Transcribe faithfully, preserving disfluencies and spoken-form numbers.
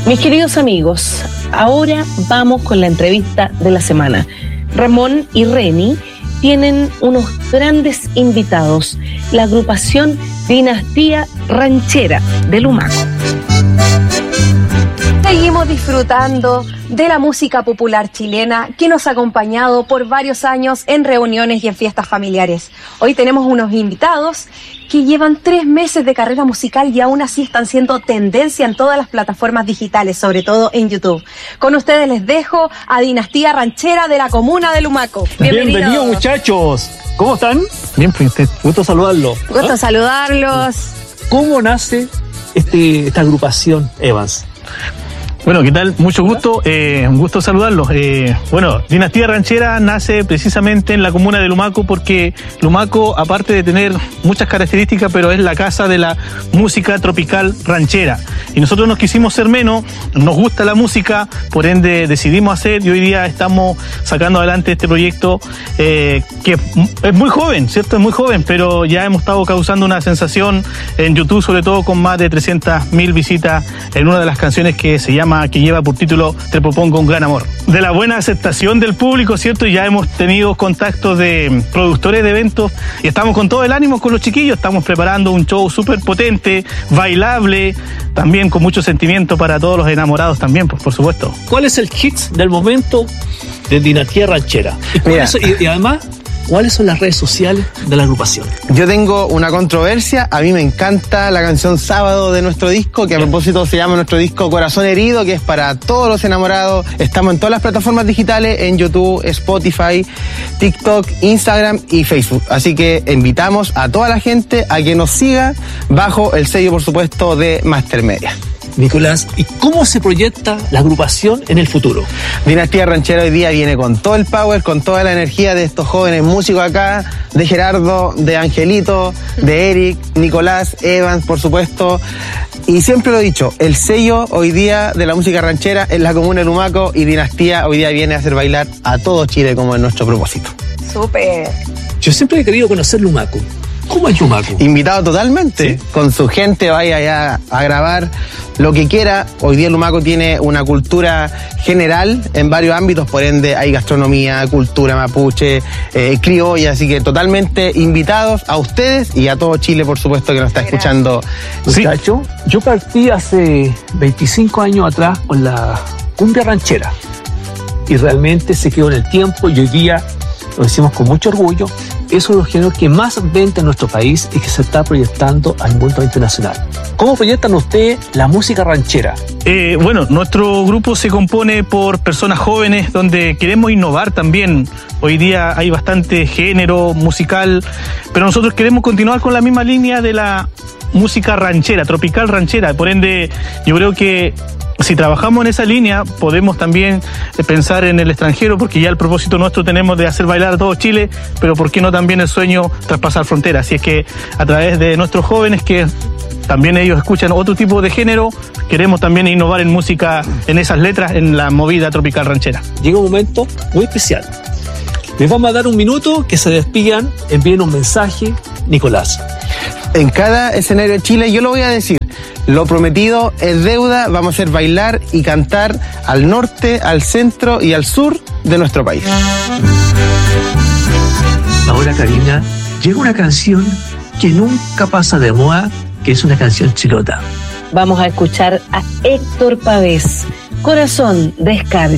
Mis queridos amigos, ahora vamos con la entrevista de la semana. Ramón y Reni tienen unos grandes invitados, la agrupación Dinastía Ranchera de Lumaco. Seguimos disfrutando de la música popular chilena que nos ha acompañado por varios años en reuniones y en fiestas familiares. Hoy tenemos unos invitados que llevan tres meses de carrera musical y aún así están siendo tendencia en todas las plataformas digitales, sobre todo en YouTube. Con ustedes les dejo a Dinastía Ranchera de la comuna de Lumaco. Bienvenidos. Bienvenidos, muchachos. ¿Cómo están? Bien, pues, gusto saludarlos. Gusto ¿Ah? saludarlos. ¿Cómo nace este, esta agrupación, Evans? Bueno, ¿qué tal? Mucho gusto, eh, un gusto saludarlos. Eh, bueno, Dinastía Ranchera nace precisamente en la comuna de Lumaco porque Lumaco, aparte de tener muchas características, pero es la casa de la música tropical ranchera. Y nosotros nos quisimos ser menos, nos gusta la música, por ende decidimos hacer y hoy día estamos sacando adelante este proyecto eh, que es muy joven, ¿cierto? Es muy joven, pero ya hemos estado causando una sensación en YouTube, sobre todo con más de trescientas mil visitas en una de las canciones que se llama que lleva por título Te propongo un gran amor. De la buena aceptación del público, ¿cierto? Ya hemos tenido contactos de productores de eventos y estamos con todo el ánimo con los chiquillos, estamos preparando un show súper potente, bailable, también con mucho sentimiento para todos los enamorados también, pues, por supuesto. ¿Cuál es el hit del momento de Dinastía Ranchera? ¿Y, es, y, y además, ¿cuáles son las redes sociales de la agrupación? Yo tengo una controversia. A mí me encanta la canción Sábado de nuestro disco, que a propósito se llama nuestro disco Corazón Herido, que es para todos los enamorados. Estamos en todas las plataformas digitales, en YouTube, Spotify, TikTok, Instagram y Facebook. Así que invitamos a toda la gente a que nos siga bajo el sello, por supuesto, de Master Media. Nicolás, ¿y cómo se proyecta la agrupación en el futuro? Dinastía Ranchera hoy día viene con todo el power, con toda la energía de estos jóvenes músicos acá, de Gerardo, de Angelito, de Eric, Nicolás, Evans, por supuesto. Y siempre lo he dicho, el sello hoy día de la música ranchera es la comuna de Lumaco y Dinastía hoy día viene a hacer bailar a todo Chile como es nuestro propósito. Súper. Yo siempre he querido conocer Lumaco. ¿Cómo es Lumaco? Invitado totalmente, ¿sí? Con su gente vaya allá a grabar lo que quiera. Hoy día Lumaco tiene una cultura general en varios ámbitos, por ende hay gastronomía, cultura mapuche, eh, criolla, así que totalmente invitados a ustedes y a todo Chile, por supuesto, que nos está escuchando. Sí. Muchacho, yo partí hace veinticinco años atrás con la cumbia ranchera y realmente se quedó en el tiempo y hoy día lo decimos con mucho orgullo. Es uno de los géneros que más vende en nuestro país y que se está proyectando al mundo internacional. ¿Cómo proyectan ustedes la música ranchera? Eh, bueno, nuestro grupo se compone por personas jóvenes donde queremos innovar también. Hoy día hay bastante género musical, pero nosotros queremos continuar con la misma línea de la música ranchera, tropical ranchera. Por ende, yo creo que si trabajamos en esa línea, podemos también pensar en el extranjero, porque ya el propósito nuestro tenemos de hacer bailar a todo Chile, pero ¿por qué no también el sueño traspasar fronteras? Así es que a través de nuestros jóvenes, que también ellos escuchan otro tipo de género, queremos también innovar en música, en esas letras, en la movida tropical ranchera. Llega un momento muy especial. Les vamos a dar un minuto que se despidan, envíen un mensaje. Nicolás. En cada escenario de Chile, yo lo voy a decir, lo prometido es deuda, vamos a hacer bailar y cantar al norte, al centro y al sur de nuestro país. Ahora, Karina, llega una canción que nunca pasa de moda, que es una canción chilota. Vamos a escuchar a Héctor Pavés, Corazón de Escarcha.